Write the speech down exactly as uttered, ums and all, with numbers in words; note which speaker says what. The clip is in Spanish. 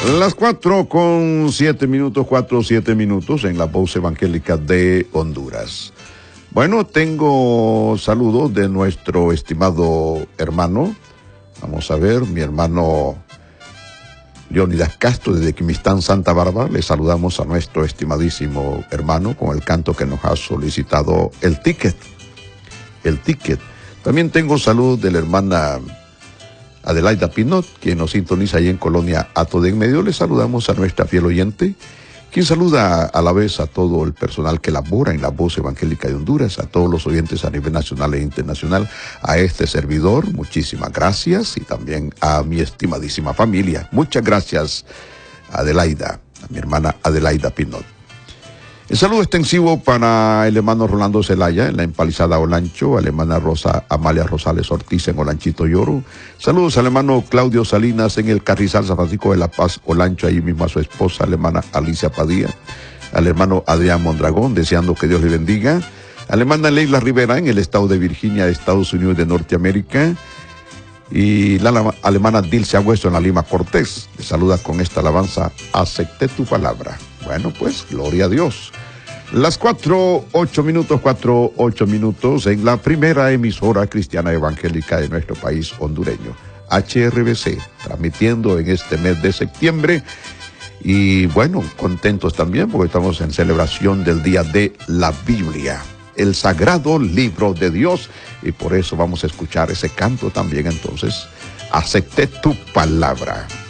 Speaker 1: Las cuatro con siete minutos, cuatro o siete minutos en la voz evangélica de Honduras. Bueno, tengo saludos de nuestro estimado hermano. Vamos a ver, mi hermano Leónidas Castro desde Quimistán, Santa Bárbara. Le saludamos a nuestro estimadísimo hermano con el canto que nos ha solicitado el ticket. El ticket. También tengo salud de la hermana Adelaida Pinot, quien nos sintoniza ahí en Colonia Hato de en Medio. Le saludamos a nuestra fiel oyente, quien saluda a la vez a todo el personal que labora en la voz evangélica de Honduras, a todos los oyentes a nivel nacional e internacional, a este servidor, muchísimas gracias, y también a mi estimadísima familia. Muchas gracias, Adelaida, a mi hermana Adelaida Pinot. El saludo extensivo para el hermano Rolando Zelaya en la empalizada Olancho, a la hermana Rosa Amalia Rosales Ortiz en Olanchito Lloro. Saludos al hermano Claudio Salinas en el Carrizal San Francisco de la Paz, Olancho, ahí mismo a su esposa, la hermana Alicia Padilla. Al hermano Adrián Mondragón, deseando que Dios le bendiga. A la hermana Leila Rivera en el estado de Virginia, de Estados Unidos de Norteamérica. Y la alemana Dilce Agüeso en la Lima Cortés. Le saluda con esta alabanza: acepté tu palabra. Bueno, pues, gloria a Dios. Las cuatro, ocho minutos, cuatro, ocho minutos en la primera emisora cristiana evangélica de nuestro país hondureño, H R B C, transmitiendo en este mes de septiembre. Y bueno, contentos también porque estamos en celebración del Día de la Biblia, el sagrado libro de Dios, y por eso vamos a escuchar ese canto también entonces: acepté tu palabra.